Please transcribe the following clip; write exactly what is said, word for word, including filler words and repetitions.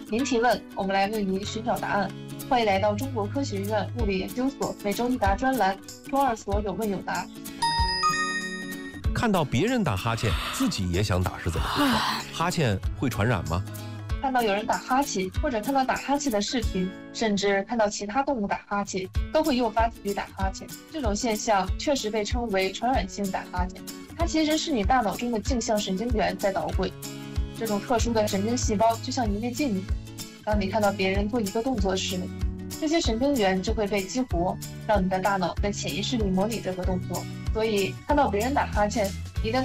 您提问，我们来为您寻找答案。欢迎来到中国科学院物理研究所每周一答专栏，周二所有问有答。 看到别人打哈欠，自己也想打是怎么回事？哈欠会传染吗？ 看到有人打哈欠，或者看到打哈欠的视频，甚至看到其他动物打哈欠，都会诱发自己打哈欠。这种现象确实被称为传染性打哈欠，它其实是你大脑中的镜像神经元在捣鬼。这种特殊的神经细胞就像一面镜子，当你看到别人做一个动作时，这些神经元就会被激活，让你的大脑在潜意识里模拟这个动作。所以看到别人打哈欠，